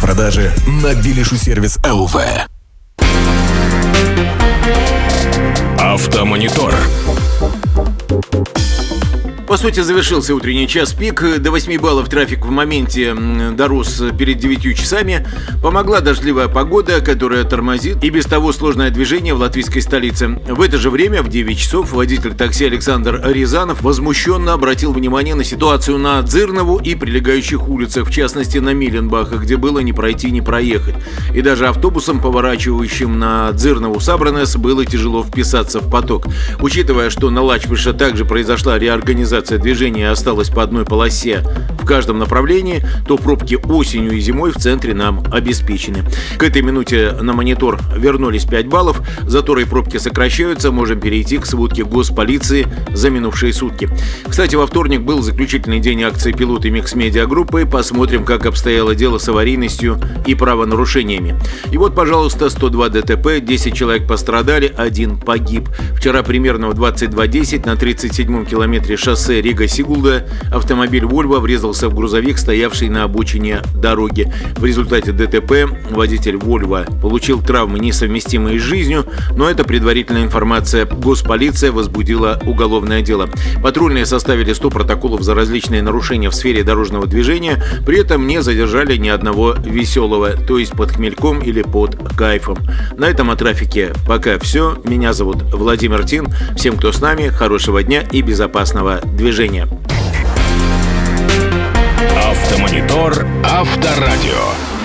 продажи на Билишу-сервис ЛВ. Автомонитор. По сути, завершился утренний час пик. До 8 баллов трафик в моменте дорос перед 9 часами. Помогла дождливая погода, которая тормозит и без того сложное движение в латвийской столице. В это же время, в 9 часов, водитель такси Александр Рязанов возмущенно обратил внимание на ситуацию на Дзырнову и прилегающих улицах, в частности на Миленбаха, где было не пройти, не проехать. И даже автобусам, поворачивающим на Дзырнову Сабранес, было тяжело вписаться в поток. Учитывая, что на Лачпише также произошла реорганизация движения осталась по одной полосе в каждом направлении, то пробки осенью и зимой в центре нам обеспечены. К этой минуте на монитор вернулись 5 баллов, заторы и пробки сокращаются, можем перейти к сводке госполиции за минувшие сутки. Кстати, во вторник был заключительный день акции «Пилоты Микс-медиа группы». Посмотрим, как обстояло дело с аварийностью и правонарушениями. И вот, пожалуйста, 102 ДТП, 10 человек пострадали, 1 погиб. Вчера примерно в 22:10 на 37-м километре шоссе Рига-Сигулда автомобиль Volvo врезался в грузовик, стоявший на обочине дороги. В результате ДТП водитель Volvo получил травмы, несовместимые с жизнью, но это предварительная информация. Госполиция возбудила уголовное дело. Патрульные составили 100 протоколов за различные нарушения в сфере дорожного движения, при этом не задержали ни одного веселого, то есть под хмельком или под кайфом. На этом о трафике пока все. Меня зовут Владимир Тин. Всем, кто с нами, хорошего дня и безопасного движения. Автомонитор Авторадио.